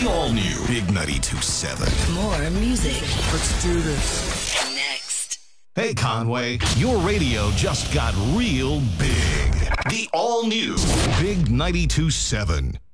all-new Big 92.7. More music. Let's do this. Next. Hey, Conway, your radio just got real big. The all-new Big 92.7.